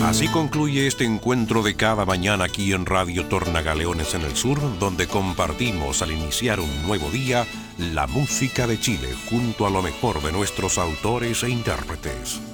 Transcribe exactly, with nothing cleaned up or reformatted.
Así concluye este encuentro de cada mañana aquí en Radio Tornagaleones en el Sur, donde compartimos al iniciar un nuevo día la música de Chile junto a lo mejor de nuestros autores e intérpretes.